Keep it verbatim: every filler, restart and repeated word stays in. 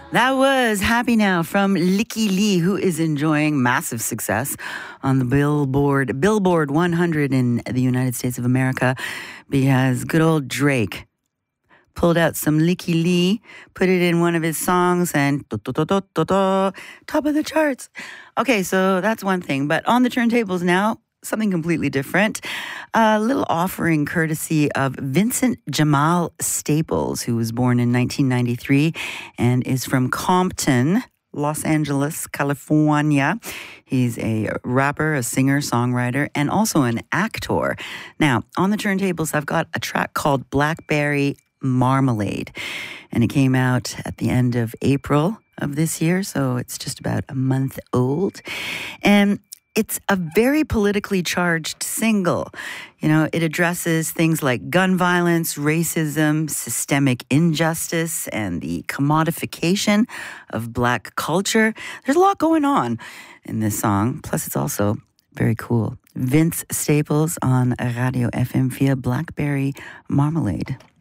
That was Happy Now from Licky Lee, who is enjoying massive success on the Billboard Billboard one hundred in the United States of America, because good old Drake pulled out some Licky Lee, put it in one of his songs, and top of the charts. Okay, so that's one thing. But on the turntables now, something completely different. A little offering courtesy of Vincent Jamal Staples, who was born in nineteen ninety-three and is from Compton, Los Angeles, California. He's a rapper, a singer, songwriter, and also an actor. Now, on the turntables, I've got a track called Blackberry Marmalade, and it came out at the end of April of this year, so it's just about a month old. And it's a very politically charged single. You know, it addresses things like gun violence, racism, systemic injustice, and the commodification of Black culture. There's a lot going on in this song. Plus, it's also very cool. Vince Staples on Radio F M four, Blackberry Marmalade.